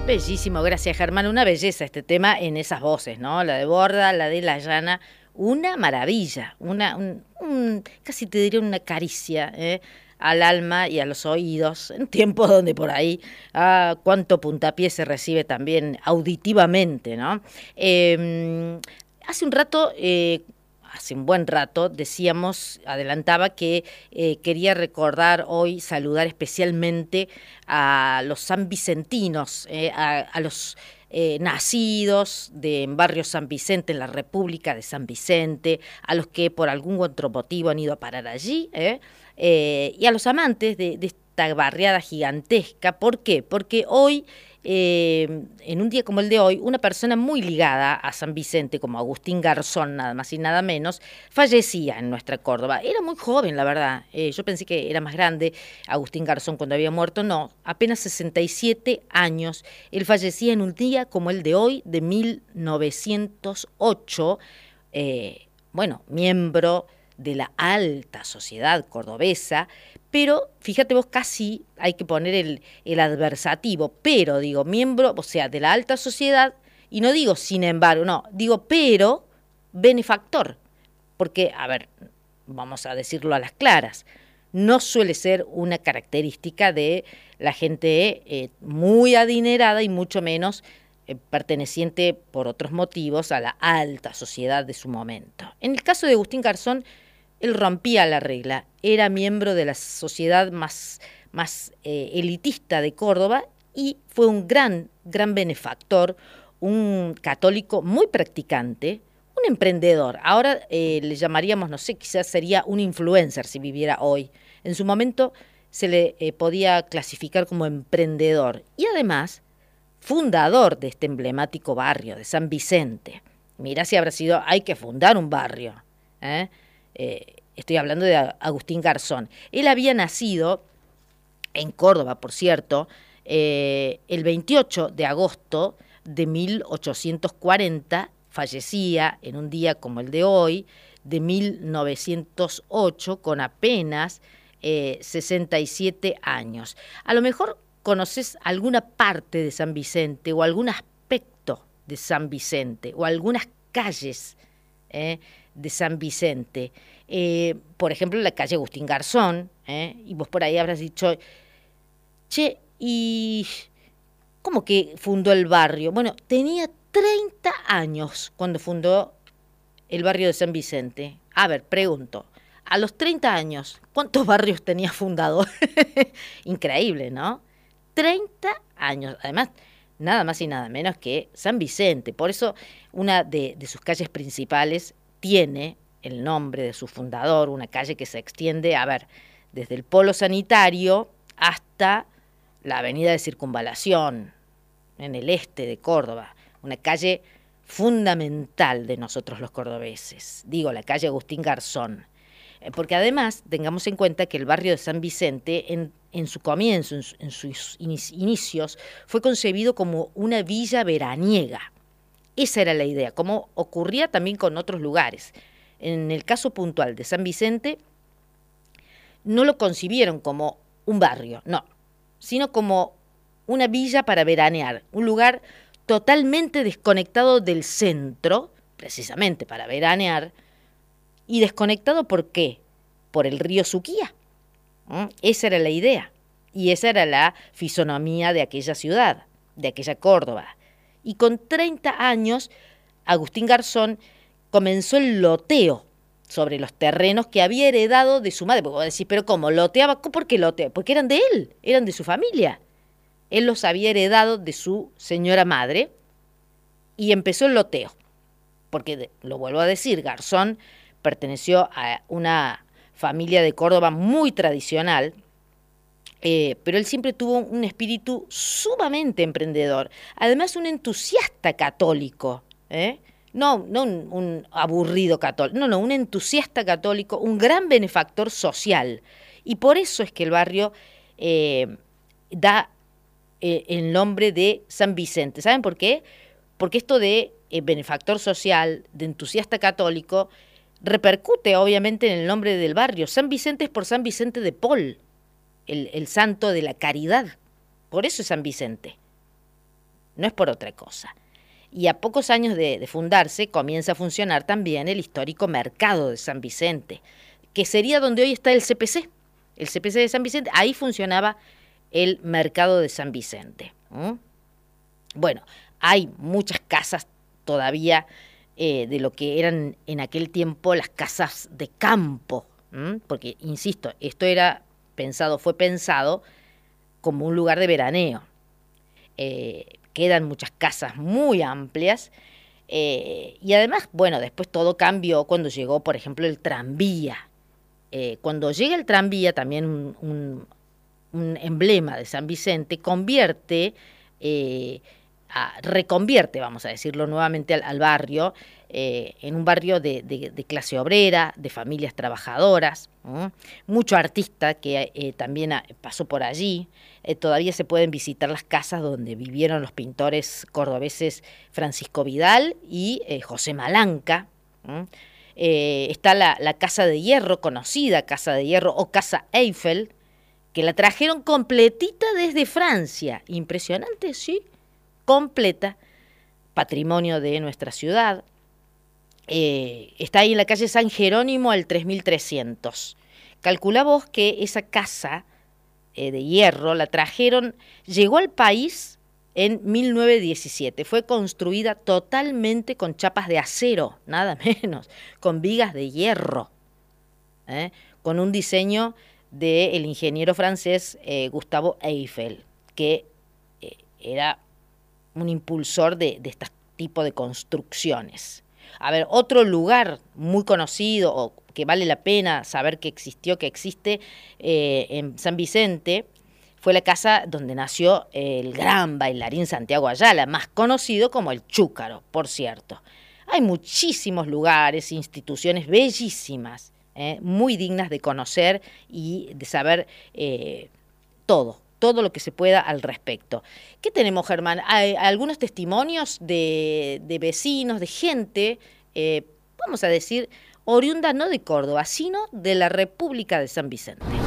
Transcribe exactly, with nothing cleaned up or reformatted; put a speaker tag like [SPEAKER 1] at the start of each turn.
[SPEAKER 1] Bellísimo, gracias Germán. Una belleza este tema en esas voces, ¿no? La de Borda, la de La Llana. Una maravilla, una, un, un, casi te diría una caricia, ¿eh? Al alma y a los oídos, en tiempos donde por ahí ah, cuánto puntapié se recibe también auditivamente, ¿no? Eh, hace un rato... Eh, Hace un buen rato decíamos, adelantaba que eh, quería recordar hoy, saludar especialmente a los sanvicentinos, eh, a, a los eh, nacidos de, en barrio San Vicente, en la República de San Vicente, a los que por algún otro motivo han ido a parar allí, eh, eh, y a los amantes de, de esta barriada gigantesca. ¿Por qué? Porque hoy... Eh, en un día como el de hoy, una persona muy ligada a San Vicente, como Agustín Garzón, nada más y nada menos, fallecía en nuestra Córdoba. Era muy joven, la verdad. Eh, yo pensé que era más grande Agustín Garzón cuando había muerto. No, apenas sesenta y siete años. Él fallecía en un día como el de hoy, de mil novecientos ocho. Eh, bueno, miembro de la alta sociedad cordobesa, pero fíjate vos, casi hay que poner el, el adversativo, pero digo, miembro, o sea, de la alta sociedad, y no digo sin embargo, no, digo pero benefactor, porque, a ver, vamos a decirlo a las claras, no suele ser una característica de la gente eh, muy adinerada y mucho menos eh, perteneciente por otros motivos a la alta sociedad de su momento. En el caso de Agustín Garzón, él rompía la regla, era miembro de la sociedad más, más eh, elitista de Córdoba y fue un gran, gran benefactor, un católico muy practicante, un emprendedor. Ahora eh, le llamaríamos, no sé, quizás sería un influencer si viviera hoy. En su momento se le eh, podía clasificar como emprendedor y además fundador de este emblemático barrio de San Vicente. Mirá si habrá sido, hay que fundar un barrio, ¿eh? Eh, estoy hablando de Agustín Garzón. Él había nacido en Córdoba, por cierto, eh, el veintiocho de agosto de mil ochocientos cuarenta, fallecía en un día como el de hoy, de mil novecientos ocho, con apenas eh, sesenta y siete años. A lo mejor conoces alguna parte de San Vicente o algún aspecto de San Vicente o algunas calles, ¿eh? de San Vicente, eh, por ejemplo la calle Agustín Garzón, eh, y vos por ahí habrás dicho, che, ¿y cómo que fundó el barrio? Bueno, tenía treinta años cuando fundó el barrio de San Vicente. A ver, pregunto, a los treinta años, ¿cuántos barrios tenía fundado? Increíble, ¿no? treinta años, además, nada más y nada menos que San Vicente. Por eso una de, de sus calles principales tiene el nombre de su fundador, una calle que se extiende, a ver, desde el polo sanitario hasta la avenida de Circunvalación, en el este de Córdoba, una calle fundamental de nosotros los cordobeses, digo, la calle Agustín Garzón, porque además tengamos en cuenta que el barrio de San Vicente, en, en su comienzo, en, su, en sus inicios, fue concebido como una villa veraniega. Esa era la idea, como ocurría también con otros lugares. En el caso puntual de San Vicente, no lo concibieron como un barrio, no, sino como una villa para veranear, un lugar totalmente desconectado del centro, precisamente para veranear, y desconectado ¿por qué? Por el río Suquía. ¿Mm? Esa era la idea, y esa era la fisonomía de aquella ciudad, de aquella Córdoba. Y con treinta años, Agustín Garzón comenzó el loteo sobre los terrenos que había heredado de su madre. Porque vos decís, pero ¿cómo? ¿Loteaba? ¿Por qué loteaba? Porque eran de él, eran de su familia. Él los había heredado de su señora madre y empezó el loteo. Porque, lo vuelvo a decir, Garzón perteneció a una familia de Córdoba muy tradicional, Eh, pero él siempre tuvo un espíritu sumamente emprendedor, además un entusiasta católico, ¿eh? no, no un, un aburrido católico, no, no, un entusiasta católico, un gran benefactor social, y por eso es que el barrio eh, da eh, el nombre de San Vicente. ¿Saben por qué? Porque esto de eh, benefactor social, de entusiasta católico, repercute obviamente en el nombre del barrio. San Vicente es por San Vicente de Paul, El, el santo de la caridad, por eso es San Vicente. no es por otra cosa. Y a pocos años de, de fundarse comienza a funcionar también el histórico mercado de San Vicente, que sería donde hoy está el C P C. El C P C de San Vicente, ahí funcionaba el mercado de San Vicente. ¿Mm? Bueno, hay muchas casas todavía eh, de lo que eran en aquel tiempo las casas de campo, ¿m? Porque, insisto, esto era pensado, fue pensado como un lugar de veraneo. Eh, quedan muchas casas muy amplias eh, y además, bueno, después todo cambió cuando llegó, por ejemplo, el tranvía. Eh, cuando llega el tranvía, también un, un, un emblema de San Vicente, convierte... Eh, A, reconvierte, vamos a decirlo nuevamente, al, al barrio, eh, en un barrio de, de, de clase obrera, de familias trabajadoras, ¿eh? Mucho artista que eh, también a, pasó por allí. Eh, todavía se pueden visitar las casas donde vivieron los pintores cordobeses Francisco Vidal y eh, José Malanca. ¿eh? Eh, está la, la Casa de Hierro, conocida Casa de Hierro o Casa Eiffel, que la trajeron completita desde Francia. Impresionante, sí. Completa, patrimonio de nuestra ciudad. Eh, está ahí en la calle San Jerónimo al tres mil trescientos. Calcula vos que esa casa eh, de hierro la trajeron, llegó al país en mil novecientos diecisiete. Fue construida totalmente con chapas de acero, nada menos, con vigas de hierro, ¿eh? Con un diseño del ingeniero francés eh, Gustave Eiffel, que eh, era un impulsor de, de este tipo de construcciones. A ver, otro lugar muy conocido o que vale la pena saber que existió, que existe eh, en San Vicente, fue la casa donde nació el gran bailarín Santiago Ayala, más conocido como el Chúcaro, por cierto. Hay muchísimos lugares, instituciones bellísimas, eh, muy dignas de conocer y de saber eh, todo. todo lo que se pueda al respecto. ¿Qué tenemos, Germán? Hay algunos testimonios de, de vecinos, de gente, eh, vamos a decir, oriunda no de Córdoba, sino de la República de San Vicente.